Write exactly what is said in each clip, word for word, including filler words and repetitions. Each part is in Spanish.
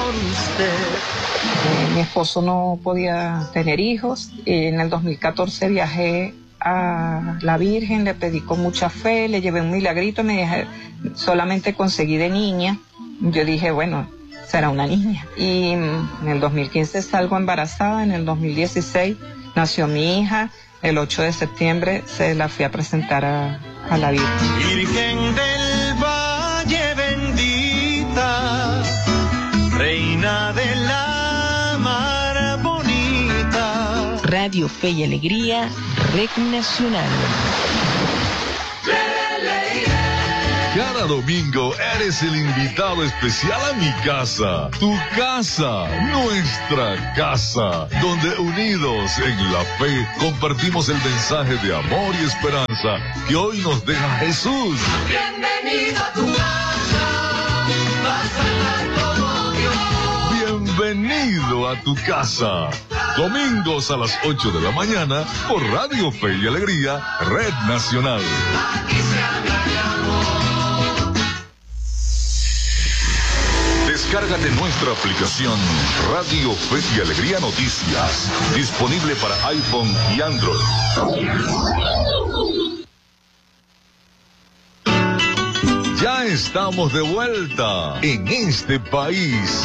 usted. Eh, mi esposo no podía tener hijos. Eh, en el dos mil catorce viajé a la Virgen, le pedí con mucha fe, le llevé un milagrito, me dije, solamente conseguí de niña. Yo dije, bueno, será una niña. Y mm, en el dos mil quince salgo embarazada, en el dos mil dieciséis nació mi hija, el ocho de septiembre se la fui a presentar a, a la Virgen. Virgen del Valle bendita, reina de la mar bonita. Radio Fe y Alegría, Red Nacional. Cada domingo eres el invitado especial a mi casa, tu casa, nuestra casa, donde unidos en la fe compartimos el mensaje de amor y esperanza que hoy nos deja Jesús. Bienvenido a tu casa, vas a estar como Dios. Bienvenido a tu casa. Domingos a las ocho de la mañana por Radio Fe y Alegría, Red Nacional. Aquí se habla de amor. Descárgate nuestra aplicación Radio Fe y Alegría Noticias, disponible para iPhone y Android. Ya estamos de vuelta en este país.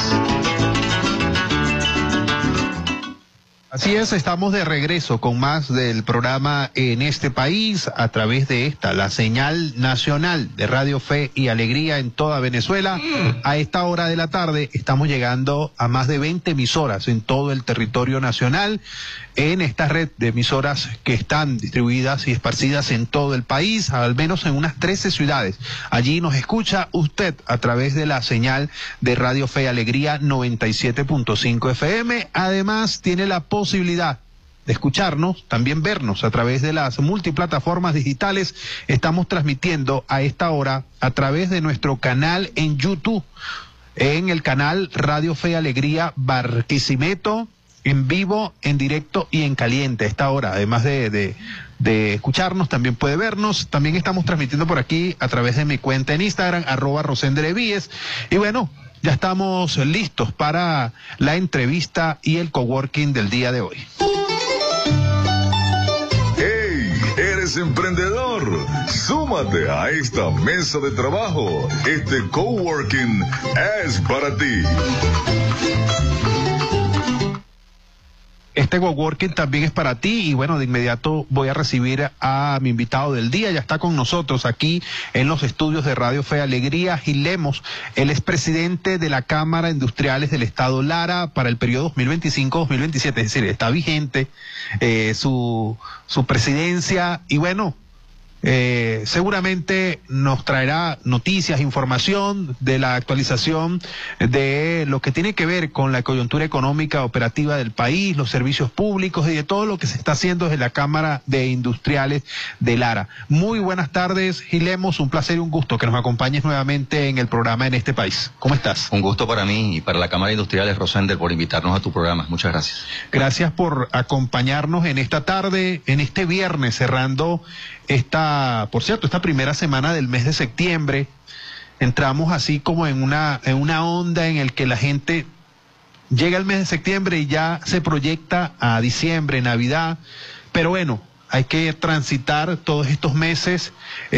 Así es, estamos de regreso con más del programa En este país a través de esta, la señal nacional de Radio Fe y Alegría en toda Venezuela. A esta hora de la tarde estamos llegando a más de veinte emisoras en todo el territorio nacional, en esta red de emisoras que están distribuidas y esparcidas en todo el país, al menos en unas trece ciudades. Allí nos escucha usted a través de la señal de Radio Fe y Alegría noventa y siete punto cinco F M. Además, tiene la posibilidad de escucharnos, también vernos a través de las multiplataformas digitales. Estamos transmitiendo a esta hora a través de nuestro canal en YouTube, en el canal Radio Fe y Alegría Barquisimeto, en vivo, en directo y en caliente a esta hora. Además de, de, de escucharnos, también puede vernos. También estamos transmitiendo por aquí a través de mi cuenta en Instagram, arroba Rosendrevíes. Y bueno, ya estamos listos para la entrevista y el coworking del día de hoy. ¡Hey! ¿Eres emprendedor? Súmate a esta mesa de trabajo. Este coworking es para ti. Este coworking también es para ti y bueno, de inmediato voy a recibir a mi invitado del día. Ya está con nosotros aquí en los estudios de Radio Fe y Alegría, Gil Lemos. Él es presidente de la Cámara Industriales del Estado Lara para el periodo dos mil veinticinco dos mil veintisiete, es decir, está vigente eh, su, su presidencia y bueno, Eh, seguramente nos traerá noticias, información de la actualización de lo que tiene que ver con la coyuntura económica operativa del país, los servicios públicos y de todo lo que se está haciendo desde la Cámara de Industriales de Lara. Muy buenas tardes, Gil Lemos, un placer y un gusto que nos acompañes nuevamente en el programa En este país. ¿Cómo estás? Un gusto para mí y para la Cámara de Industriales, Rosender, por invitarnos a tu programa. Muchas gracias. Gracias por acompañarnos en esta tarde, en este viernes, cerrando esta, por cierto, esta primera semana del mes de septiembre. Entramos así como en una, en una onda en el que la gente llega el mes de septiembre y ya se proyecta a diciembre, Navidad, pero bueno, hay que transitar todos estos meses,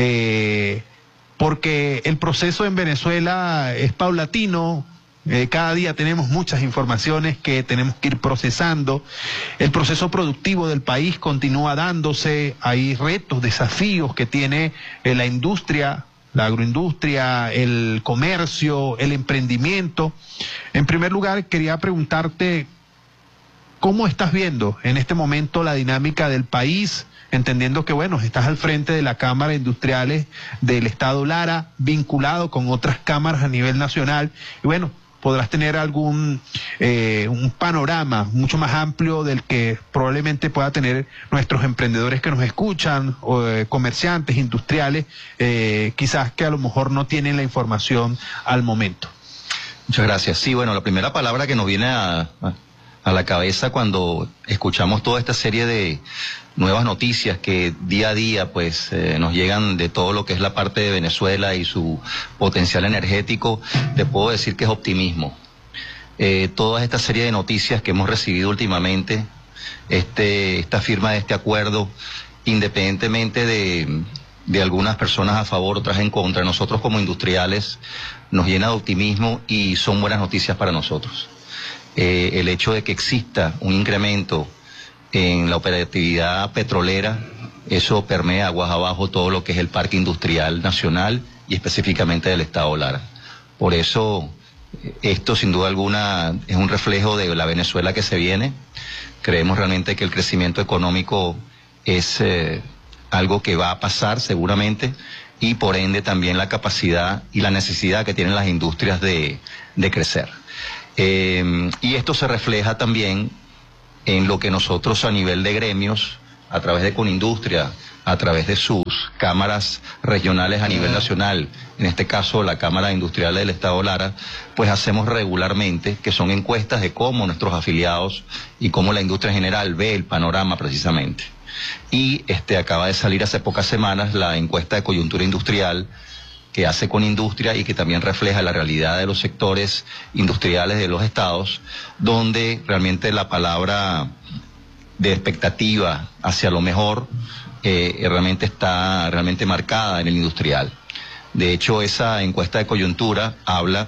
eh, porque el proceso en Venezuela es paulatino. Eh, cada día tenemos muchas informaciones que tenemos que ir procesando. El proceso productivo del país continúa dándose. Hay retos, desafíos que tiene eh, la industria, la agroindustria, el comercio, el emprendimiento. En primer lugar, quería preguntarte, ¿cómo estás viendo en este momento la dinámica del país? Entendiendo que, bueno, estás al frente de la Cámara de Industriales del Estado Lara, vinculado con otras cámaras a nivel nacional. Y bueno, podrás tener algún eh, un panorama mucho más amplio del que probablemente pueda tener nuestros emprendedores que nos escuchan, o eh, comerciantes, industriales, eh, quizás que a lo mejor no tienen la información al momento. Muchas gracias. Sí, bueno, la primera palabra que nos viene a, a, a la cabeza cuando escuchamos toda esta serie de nuevas noticias que día a día pues eh, nos llegan de todo lo que es la parte de Venezuela y su potencial energético, te puedo decir que es optimismo. eh, toda esta serie de noticias que hemos recibido últimamente, este, esta firma de este acuerdo, independientemente de, de algunas personas a favor, otras en contra, nosotros como industriales nos llena de optimismo y son buenas noticias para nosotros. Eh, el hecho de que exista un incremento en la operatividad petrolera, eso permea aguas abajo todo lo que es el parque industrial nacional y específicamente del Estado Lara. Por eso, esto sin duda alguna es un reflejo de la Venezuela que se viene. Creemos realmente que el crecimiento económico es eh, algo que va a pasar seguramente, y por ende también la capacidad y la necesidad que tienen las industrias de, de crecer. Eh, y esto se refleja también en lo que nosotros a nivel de gremios, a través de Conindustria, a través de sus cámaras regionales a nivel nacional, en este caso la Cámara Industrial del Estado Lara, pues hacemos regularmente, que son encuestas de cómo nuestros afiliados y cómo la industria en general ve el panorama precisamente. Y este acaba de salir hace pocas semanas la encuesta de coyuntura industrial que hace Conindustria y que también refleja la realidad de los sectores industriales de los estados, donde realmente la palabra de expectativa hacia lo mejor eh, realmente está realmente marcada en el industrial. De hecho, esa encuesta de coyuntura habla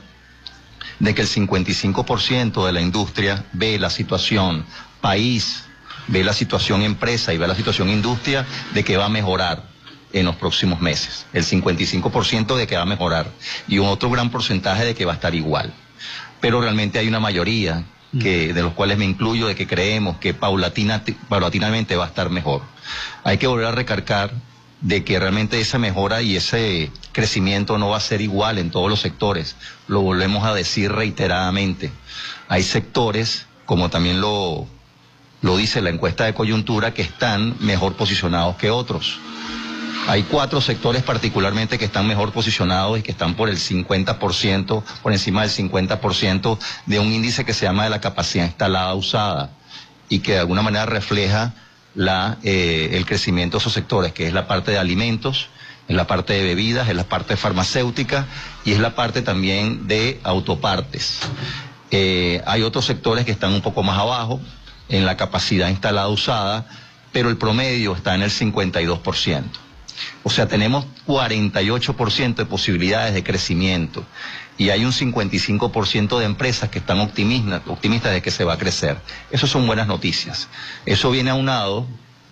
de que el cincuenta y cinco por ciento de la industria ve la situación país, ve la situación empresa y ve la situación industria de que va a mejorar en los próximos meses. El cincuenta y cinco por ciento de que va a mejorar y un otro gran porcentaje de que va a estar igual. Pero realmente hay una mayoría que, de los cuales me incluyo, de que creemos que paulatina, paulatinamente va a estar mejor. Hay que volver a recalcar de que realmente esa mejora y ese crecimiento no va a ser igual en todos los sectores. Lo volvemos a decir reiteradamente. Hay sectores, como también lo, lo dice la encuesta de coyuntura, que están mejor posicionados que otros. Hay cuatro sectores particularmente que están mejor posicionados y que están por el cincuenta por ciento, por encima del cincuenta por ciento de un índice que se llama de la capacidad instalada usada y que de alguna manera refleja la, eh, el crecimiento de esos sectores, que es la parte de alimentos, es la parte de bebidas, es la parte farmacéutica y es la parte también de autopartes. Eh, hay otros sectores que están un poco más abajo en la capacidad instalada usada, pero el promedio está en el cincuenta y dos por ciento. O sea, tenemos cuarenta y ocho por ciento de posibilidades de crecimiento y hay un cincuenta y cinco por ciento de empresas que están optimistas, optimistas de que se va a crecer. Eso son buenas noticias. Eso viene aunado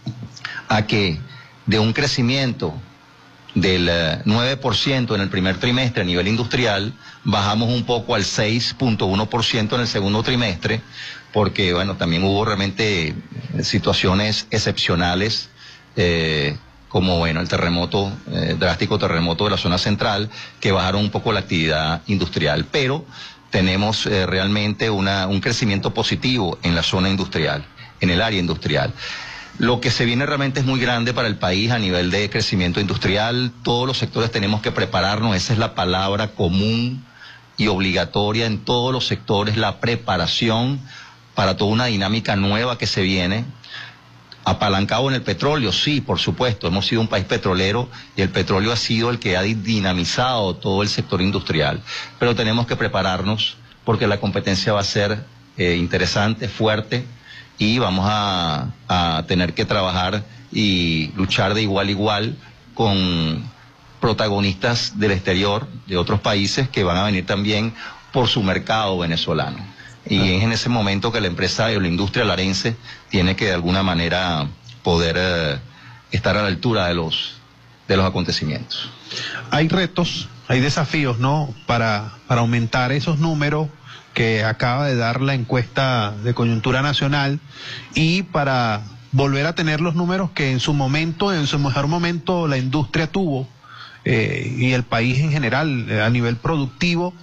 a que de un crecimiento del uh, nueve por ciento en el primer trimestre a nivel industrial, bajamos un poco al seis punto uno por ciento en el segundo trimestre, porque bueno, también hubo realmente situaciones excepcionales, eh, como bueno, el terremoto, eh, drástico terremoto de la zona central, que bajaron un poco la actividad industrial, pero tenemos eh, realmente una, un crecimiento positivo en la zona industrial, en el área industrial. Lo que se viene realmente es muy grande para el país a nivel de crecimiento industrial. Todos los sectores tenemos que prepararnos, esa es la palabra común y obligatoria en todos los sectores, la preparación para toda una dinámica nueva que se viene. Apalancado en el petróleo, sí, por supuesto, hemos sido un país petrolero y el petróleo ha sido el que ha dinamizado todo el sector industrial, pero tenemos que prepararnos porque la competencia va a ser eh, interesante, fuerte, y vamos a, a tener que trabajar y luchar de igual a igual con protagonistas del exterior, de otros países que van a venir también por su mercado venezolano. Y ah. es en ese momento que la empresa o la industria larense tiene que de alguna manera poder eh, estar a la altura de los, de los acontecimientos. Hay retos, hay desafíos, ¿no?, para, para aumentar esos números que acaba de dar la encuesta de coyuntura nacional y para volver a tener los números que en su momento, en su mejor momento, la industria tuvo eh, y el país en general eh, a nivel productivo.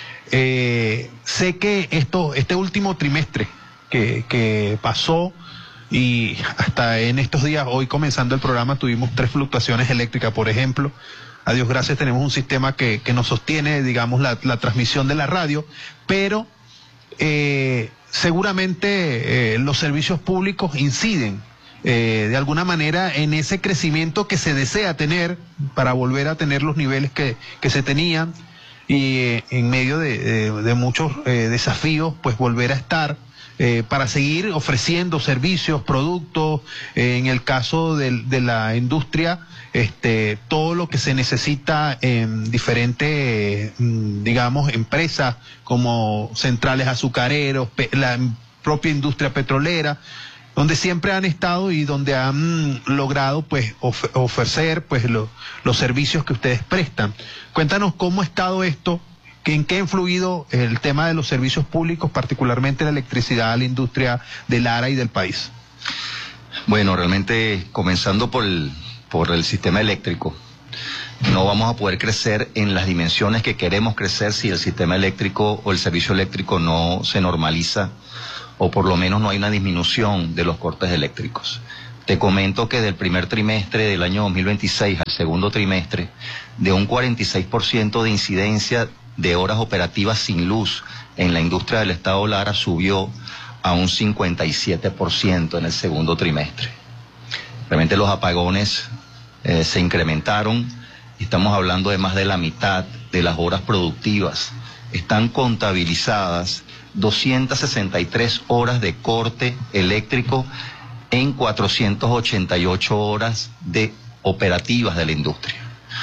Eh, sé que esto, este último trimestre que, que pasó y hasta en estos días, hoy comenzando el programa, tuvimos tres fluctuaciones eléctricas, por ejemplo. A Dios gracias tenemos un sistema que, que nos sostiene, digamos, la, la transmisión de la radio, pero eh, seguramente eh, los servicios públicos inciden eh, de alguna manera en ese crecimiento que se desea tener para volver a tener los niveles que, que se tenían. y eh, en medio de, de, de muchos eh, desafíos, pues volver a estar eh, para seguir ofreciendo servicios, productos, eh, en el caso de, de la industria, este, todo lo que se necesita en diferentes, eh, digamos, empresas como centrales azucareros, pe la propia industria petrolera, donde siempre han estado y donde han logrado pues of ofrecer pues lo, los servicios que ustedes prestan. Cuéntanos cómo ha estado esto, que en qué ha influido el tema de los servicios públicos, particularmente la electricidad a la industria de Lara y del país. Bueno, realmente comenzando por el, por el sistema eléctrico, no vamos a poder crecer en las dimensiones que queremos crecer si el sistema eléctrico o el servicio eléctrico no se normaliza, o por lo menos no hay una disminución de los cortes eléctricos. Te comento que del primer trimestre del año dos mil veintiséis al segundo trimestre, de un cuarenta y seis por ciento de incidencia de horas operativas sin luz en la industria del estado Lara, subió a un cincuenta y siete por ciento en el segundo trimestre. Realmente los apagones eh, se incrementaron, estamos hablando de más de la mitad de las horas productivas. Están contabilizadas doscientas sesenta y tres horas de corte eléctrico en cuatrocientas ochenta y ocho horas de operativas de la industria.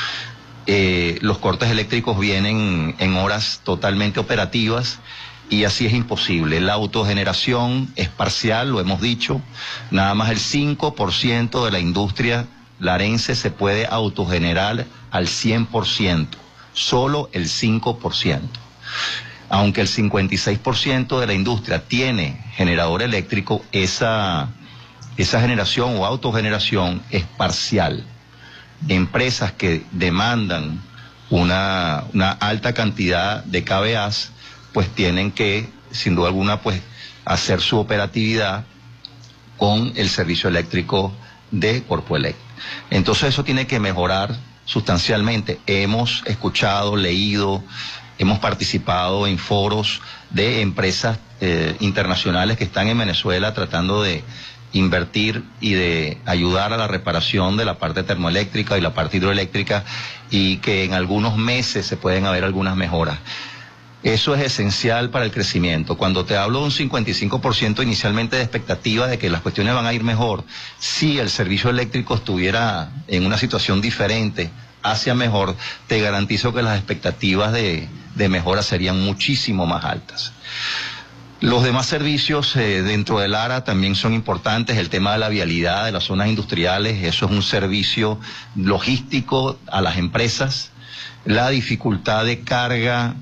Eh, los cortes eléctricos vienen en horas totalmente operativas y así es imposible. La autogeneración es parcial, lo hemos dicho, nada más el cinco por ciento de la industria larense se puede autogenerar al cien por ciento, solo el cinco por ciento. Aunque el cincuenta y seis por ciento de la industria tiene generador eléctrico, esa, esa generación o autogeneración es parcial. Empresas que demandan una, una alta cantidad de K V As, pues tienen que, sin duda alguna, pues hacer su operatividad con el servicio eléctrico de Corpoelec. Entonces eso tiene que mejorar sustancialmente. Hemos escuchado, leído, hemos participado en foros de empresas eh, internacionales que están en Venezuela tratando de invertir y de ayudar a la reparación de la parte termoeléctrica y la parte hidroeléctrica, y que en algunos meses se pueden haber algunas mejoras. Eso es esencial para el crecimiento. Cuando te hablo de un cincuenta y cinco por ciento inicialmente de expectativa de que las cuestiones van a ir mejor, si el servicio eléctrico estuviera en una situación diferente, hacia mejor, te garantizo que las expectativas de, de mejora serían muchísimo más altas. Los demás servicios eh, dentro del Lara también son importantes. El tema de la vialidad de las zonas industriales, eso es un servicio logístico a las empresas. La dificultad de carga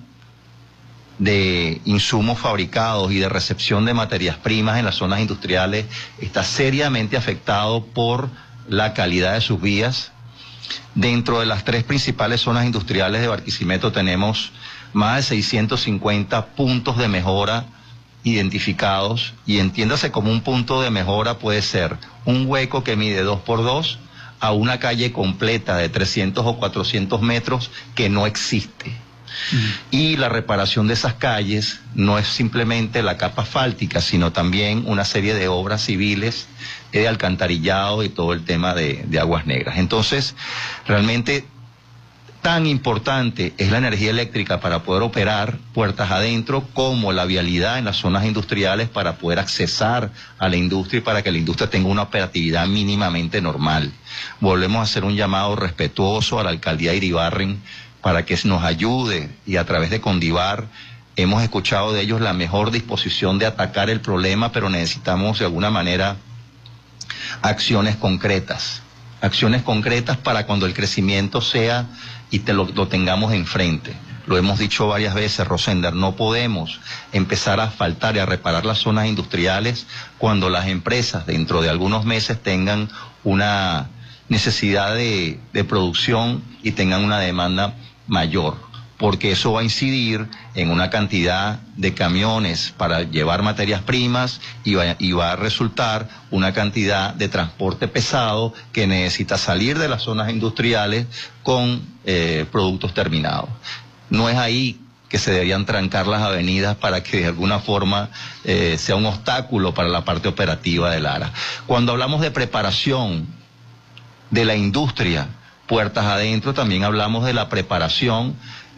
de insumos fabricados y de recepción de materias primas en las zonas industriales está seriamente afectado por la calidad de sus vías. Dentro de las tres principales zonas industriales de Barquisimeto tenemos más de seiscientos cincuenta puntos de mejora identificados, y entiéndase como un punto de mejora puede ser un hueco que mide dos por dos a una calle completa de trescientos o cuatrocientos metros que no existe. Mm. Y la reparación de esas calles no es simplemente la capa asfáltica, sino también una serie de obras civiles de alcantarillado y todo el tema de, de aguas negras. Entonces, realmente tan importante es la energía eléctrica para poder operar puertas adentro, como la vialidad en las zonas industriales para poder accesar a la industria y para que la industria tenga una operatividad mínimamente normal. Volvemos a hacer un llamado respetuoso a la alcaldía de Iribarren para que nos ayude, y a través de Condivar hemos escuchado de ellos la mejor disposición de atacar el problema, pero necesitamos de alguna manera acciones concretas, acciones concretas para cuando el crecimiento sea y te lo, lo tengamos enfrente. Lo hemos dicho varias veces, Rosender, no podemos empezar a asfaltar y a reparar las zonas industriales cuando las empresas dentro de algunos meses tengan una necesidad de, de producción y tengan una demanda mayor, porque eso va a incidir en una cantidad de camiones para llevar materias primas y va, y va a resultar una cantidad de transporte pesado que necesita salir de las zonas industriales con eh, productos terminados. No es ahí que se deberían trancar las avenidas para que de alguna forma eh, sea un obstáculo para la parte operativa del Lara. Cuando hablamos de preparación de la industria puertas adentro, también hablamos de la preparación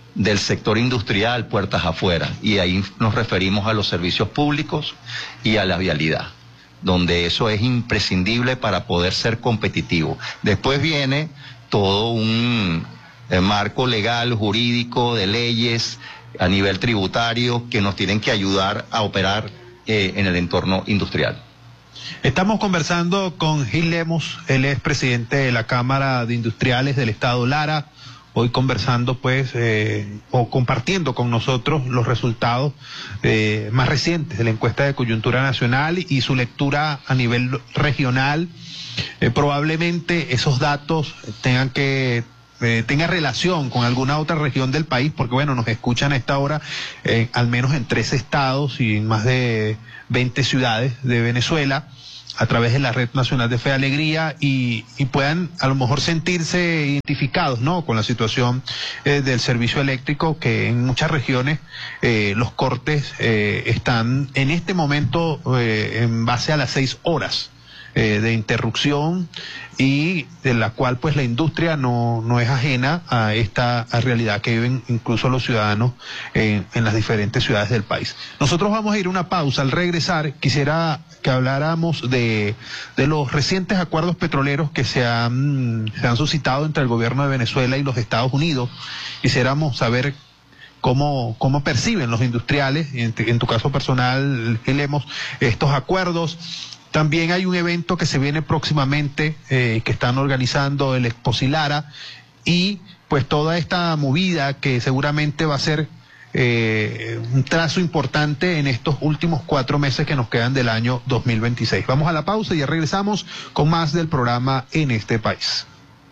del sector industrial puertas afuera, y ahí nos referimos a los servicios públicos y a la vialidad, donde eso es imprescindible para poder ser competitivo. Después viene todo un eh, marco legal, jurídico, de leyes a nivel tributario que nos tienen que ayudar a operar eh, en el entorno industrial. Estamos conversando con Gil Lemos, él es presidente de la Cámara de Industriales del Estado Lara, hoy conversando pues, eh, o compartiendo con nosotros los resultados eh, más recientes de la encuesta de coyuntura nacional y su lectura a nivel regional. Eh, probablemente esos datos tengan que eh, tenga relación con alguna otra región del país, porque bueno, nos escuchan a esta hora eh, al menos en tres estados y en más de veinte ciudades de Venezuela, a través de la Red Nacional de Fe y Alegría, y, y puedan a lo mejor sentirse identificados, ¿no?, con la situación eh, del servicio eléctrico, que en muchas regiones eh, los cortes eh, están en este momento eh, en base a las seis horas eh, de interrupción, y de la cual pues la industria no, no es ajena a esta a realidad que viven incluso los ciudadanos en, en las diferentes ciudades del país. Nosotros vamos a ir a una pausa. Al regresar quisiera que habláramos de, de los recientes acuerdos petroleros que se han, se han suscitado entre el gobierno de Venezuela y los Estados Unidos. Quisiéramos saber cómo, cómo perciben los industriales, en, en tu caso personal, Lemos, estos acuerdos. También hay un evento que se viene próximamente, eh, que están organizando el Exposilara, y pues toda esta movida que seguramente va a ser eh, un trazo importante en estos últimos cuatro meses que nos quedan del año dos mil veintiséis. Vamos a la pausa y ya regresamos con más del programa En este País.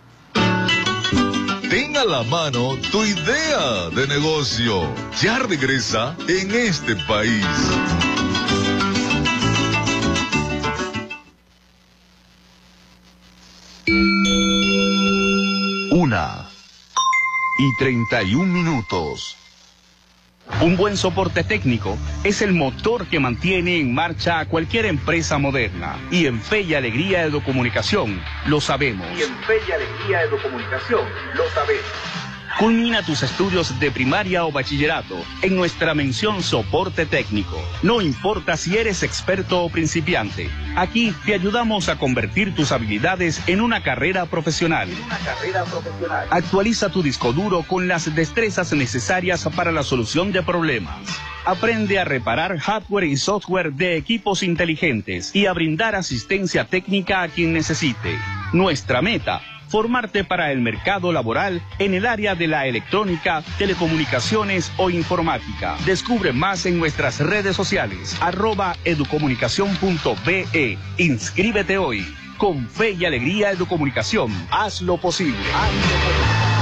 Ten a la mano tu idea de negocio. Ya regresa En este País. Una y treinta y un minutos. Un buen soporte técnico es el motor que mantiene en marcha a cualquier empresa moderna. Y en Fe y Alegría Educomunicación lo sabemos. Y en Fe y Alegría Educomunicación lo sabemos. Culmina tus estudios de primaria o bachillerato en nuestra mención soporte técnico. No importa si eres experto o principiante, aquí te ayudamos a convertir tus habilidades en una carrera profesional. Una carrera profesional. Actualiza tu disco duro con las destrezas necesarias para la solución de problemas. Aprende a reparar hardware y software de equipos inteligentes y a brindar asistencia técnica a quien necesite. Nuestra meta: formarte para el mercado laboral en el área de la electrónica, telecomunicaciones o informática. Descubre más en nuestras redes sociales, arroba educomunicación punto be. Inscríbete hoy. Con Fe y Alegría Educomunicación, haz lo posible. Haz lo posible.